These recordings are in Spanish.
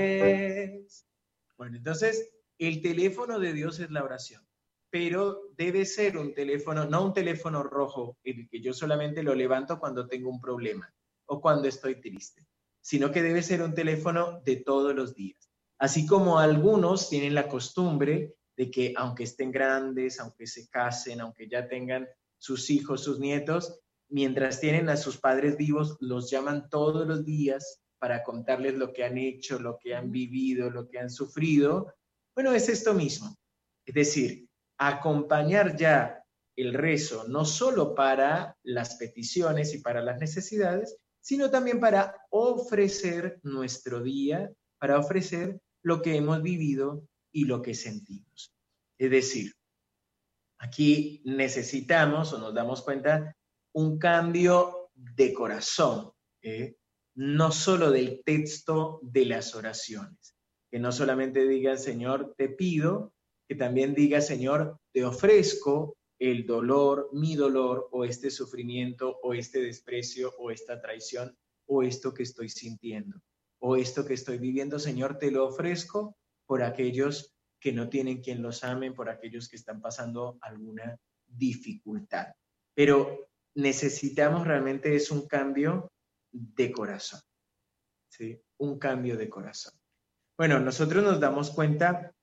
Bueno, entonces, el teléfono de Dios es la oración, pero debe ser un teléfono, no un teléfono rojo, el que yo solamente lo levanto cuando tengo un problema o cuando estoy triste, sino que debe ser un teléfono de todos los días. Así como algunos tienen la costumbre de que aunque estén grandes, aunque se casen, aunque ya tengan sus hijos, sus nietos, mientras tienen a sus padres vivos, los llaman todos los días para contarles lo que han hecho, lo que han vivido, lo que han sufrido. Bueno, es esto mismo. Es decir, acompañar ya el rezo, no solo para las peticiones y para las necesidades, sino también para ofrecer nuestro día, para ofrecer lo que hemos vivido y lo que sentimos. Es decir, aquí necesitamos o nos damos cuenta un cambio de corazón, no solo del texto de las oraciones, que no solamente diga Señor te pido, que también diga Señor te ofrezco el dolor, mi dolor o este sufrimiento o este desprecio o esta traición o esto que estoy sintiendo o esto que estoy viviendo, Señor te lo ofrezco por aquellos que no tienen quien los amen, por aquellos que están pasando alguna dificultad. Pero necesitamos realmente es un cambio de corazón, ¿sí? Un cambio de corazón. Bueno, nosotros nos damos cuenta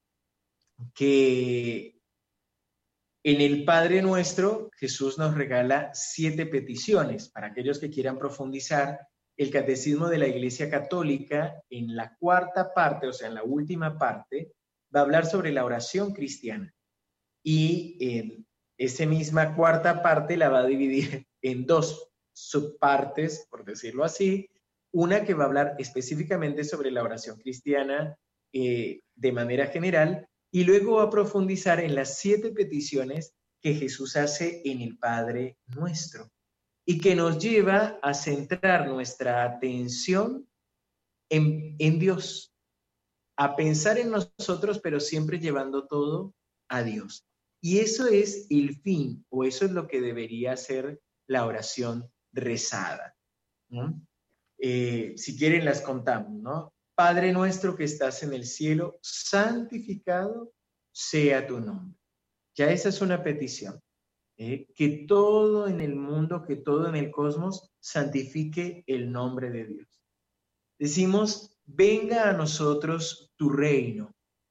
que en el Padre Nuestro Jesús nos regala 7 peticiones. Para aquellos que quieran profundizar, el Catecismo de la Iglesia Católica, en la 4ª parte, o sea, en la última parte, va a hablar sobre la oración cristiana. Y esa misma 4ª parte la va a dividir en 2 subpartes, por decirlo así. Una que va a hablar específicamente sobre la oración cristiana de manera general, y luego va a profundizar en las 7 peticiones que Jesús hace en el Padre Nuestro y que nos lleva a centrar nuestra atención en Dios, a pensar en nosotros, pero siempre llevando todo a Dios. Y eso es el fin, o eso es lo que debería ser la oración rezada, ¿no? Si quieren las contamos, ¿no? Padre nuestro que estás en el cielo, santificado sea tu nombre. Ya esa es una petición. Que todo en el mundo, que todo en el cosmos santifique el nombre de Dios. Decimos, venga a nosotros tu reino.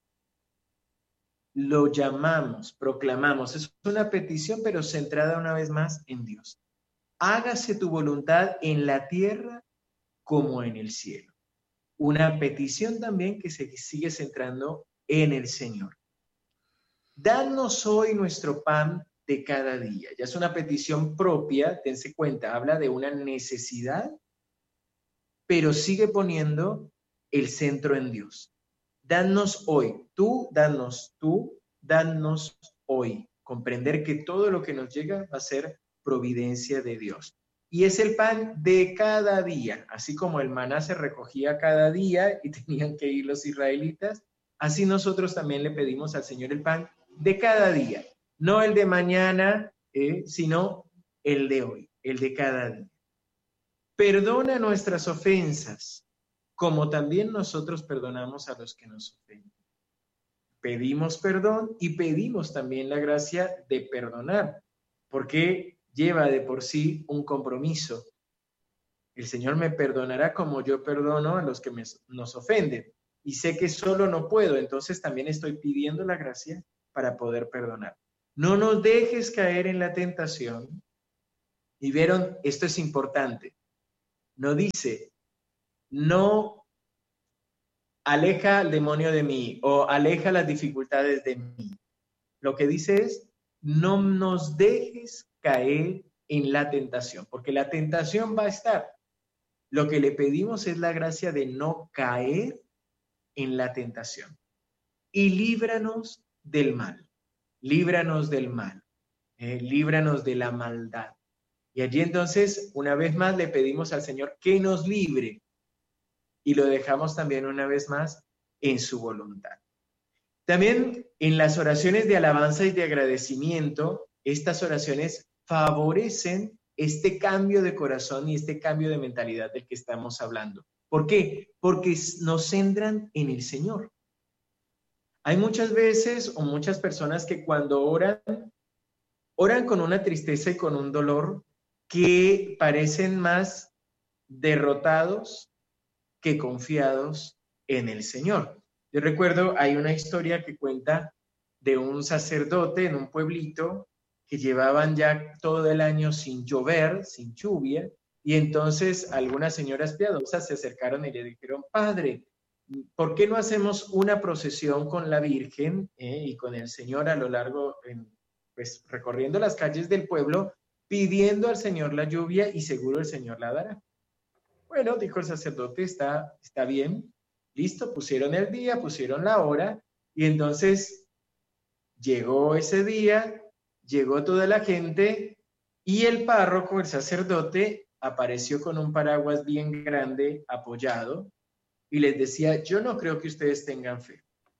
Lo llamamos, proclamamos. Es una petición, pero centrada una vez más en Dios. Hágase tu voluntad en la tierra como en el cielo. Una petición también que se sigue centrando en el Señor. Danos hoy nuestro pan de cada día. Ya es una petición propia, dense cuenta, habla de una necesidad, pero sigue poniendo el centro en Dios. Danos hoy, danos hoy. Comprender que todo lo que nos llega va a ser providencia de Dios. Y es el pan de cada día, así como el maná se recogía cada día y tenían que ir los israelitas, así nosotros también le pedimos al Señor el pan de cada día, no el de mañana, sino el de hoy, el de cada día. Perdona nuestras ofensas, como también nosotros perdonamos a los que nos ofenden. Pedimos perdón y pedimos también la gracia de perdonar, porque lleva de por sí un compromiso. El Señor me perdonará como yo perdono a los que nos ofenden. Y sé que solo no puedo, entonces también estoy pidiendo la gracia para poder perdonar. No nos dejes caer en la tentación. Y vieron, esto es importante. No dice, no aleja al demonio de mí o aleja las dificultades de mí. Lo que dice es, no nos dejes caer en la tentación, porque la tentación va a estar. Lo que le pedimos es la gracia de no caer en la tentación. Y líbranos del mal, líbranos del mal, líbranos de la maldad. Y allí entonces, una vez más, le pedimos al Señor que nos libre y lo dejamos también una vez más en su voluntad. También en las oraciones de alabanza y de agradecimiento, estas oraciones favorecen este cambio de corazón y este cambio de mentalidad del que estamos hablando. ¿Por qué? Porque nos centran en el Señor. Hay muchas veces o muchas personas que cuando oran con una tristeza y con un dolor que parecen más derrotados que confiados en el Señor. Yo recuerdo, hay una historia que cuenta de un sacerdote en un pueblito que llevaban ya todo el año sin llover, sin lluvia, y entonces algunas señoras piadosas se acercaron y le dijeron, Padre, ¿por qué no hacemos una procesión con la Virgen y con el Señor a lo largo, pues recorriendo las calles del pueblo, pidiendo al Señor la lluvia y seguro el Señor la dará? Bueno, dijo el sacerdote, está bien, listo, pusieron el día, pusieron la hora, y entonces llegó ese día, llegó toda la gente, y el párroco, el sacerdote, apareció con un paraguas bien grande, apoyado, y les decía, yo no creo que ustedes tengan fe.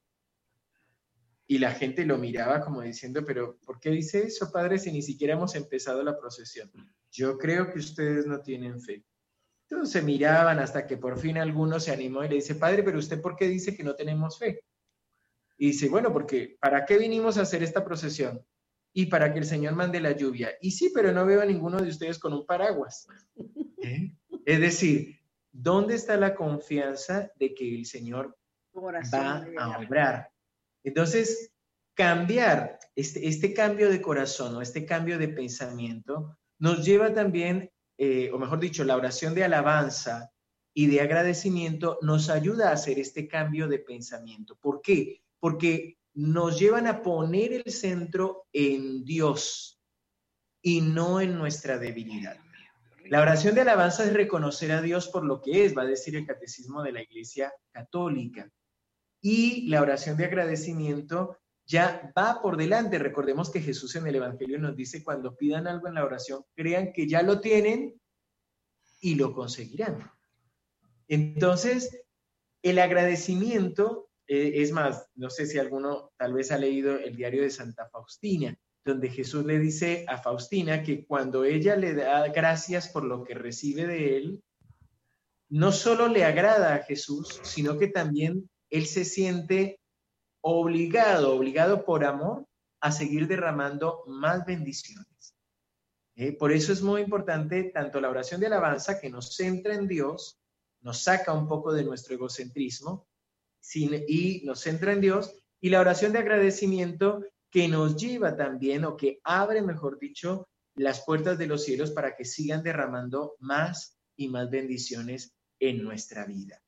Y la gente lo miraba como diciendo, pero ¿por qué dice eso, padre, si ni siquiera hemos empezado la procesión? Yo creo que ustedes no tienen fe. Todos se miraban hasta que por fin alguno se animó y le dice, padre, pero usted ¿por qué dice que no tenemos fe? Y dice, bueno, porque ¿para qué vinimos a hacer esta procesión? Y para que el Señor mande la lluvia. Y sí, pero no veo a ninguno de ustedes con un paraguas. ¿Eh? Es decir, ¿dónde está la confianza de que el Señor va a obrar? Entonces, cambiar, este cambio de corazón o este cambio de pensamiento nos lleva también, o mejor dicho, la oración de alabanza y de agradecimiento nos ayuda a hacer este cambio de pensamiento. ¿Por qué? Porque nos llevan a poner el centro en Dios y no en nuestra debilidad. La oración de alabanza es reconocer a Dios por lo que es, va a decir el Catecismo de la Iglesia Católica. Y la oración de agradecimiento ya va por delante. Recordemos que Jesús en el Evangelio nos dice, cuando pidan algo en la oración, crean que ya lo tienen y lo conseguirán. Entonces, el agradecimiento, es más, no sé si alguno tal vez ha leído el diario de Santa Faustina, donde Jesús le dice a Faustina que cuando ella le da gracias por lo que recibe de él, no solo le agrada a Jesús, sino que también él se siente obligado por amor a seguir derramando más bendiciones. Por eso es muy importante tanto la oración de alabanza, que nos centra en Dios, nos saca un poco de nuestro egocentrismo y nos centra en Dios, y la oración de agradecimiento, que nos lleva también, o que abre, mejor dicho, las puertas de los cielos para que sigan derramando más y más bendiciones en nuestra vida.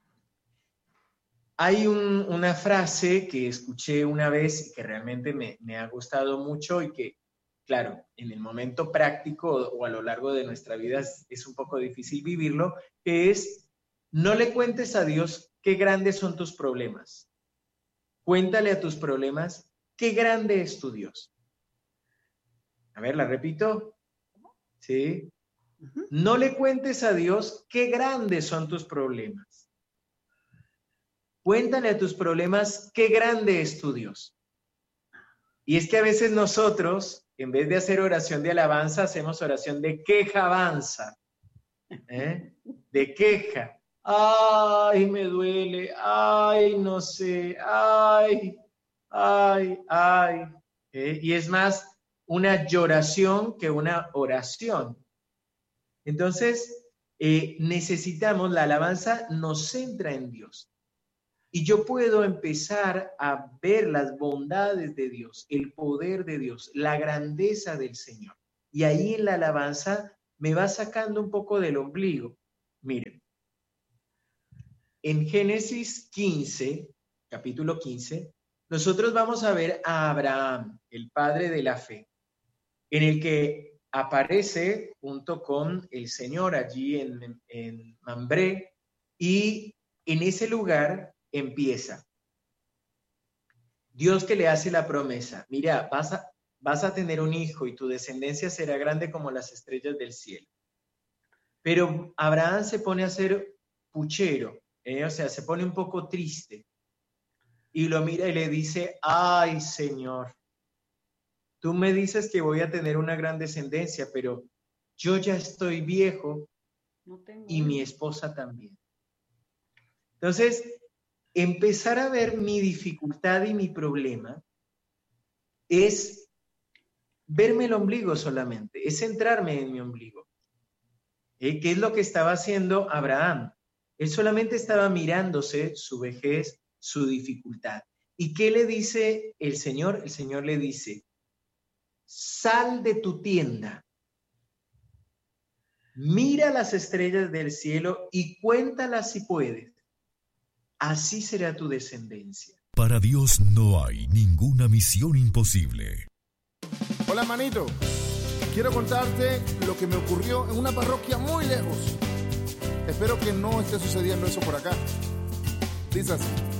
Hay una frase que escuché una vez y que realmente me ha gustado mucho y que, claro, en el momento práctico o a lo largo de nuestra vida es un poco difícil vivirlo, que es, no le cuentes a Dios qué grandes son tus problemas. Cuéntale a tus problemas qué grande es tu Dios. A ver, la repito. ¿Sí? No le cuentes a Dios qué grandes son tus problemas. Cuéntale a tus problemas qué grande es tu Dios. Y es que a veces nosotros, en vez de hacer oración de alabanza, hacemos oración de quejabanza. De queja. Ay, me duele. Ay, no sé. Ay. Y es más una lloración que una oración. Entonces, necesitamos, la alabanza nos centra en Dios. Y yo puedo empezar a ver las bondades de Dios, el poder de Dios, la grandeza del Señor. Y ahí en la alabanza me va sacando un poco del ombligo. Miren, en Génesis 15, capítulo 15, nosotros vamos a ver a Abraham, el padre de la fe, en el que aparece junto con el Señor allí en Mambré, y en ese lugar empieza. Dios que le hace la promesa, mira, vas a tener un hijo y tu descendencia será grande como las estrellas del cielo. Pero Abraham se pone a ser puchero, o sea, se pone un poco triste y lo mira y le dice, ay, Señor, tú me dices que voy a tener una gran descendencia, pero yo ya estoy viejo y mi esposa también. Entonces, empezar a ver mi dificultad y mi problema es verme el ombligo solamente, es centrarme en mi ombligo. ¿Qué es lo que estaba haciendo Abraham? Él solamente estaba mirándose su vejez, su dificultad. ¿Y qué le dice el Señor? El Señor le dice, sal de tu tienda, mira las estrellas del cielo y cuéntalas si puedes. Así será tu descendencia. Para Dios no hay ninguna misión imposible. Hola, manito. Quiero contarte lo que me ocurrió en una parroquia muy lejos. Espero que no esté sucediendo eso por acá. Dice así.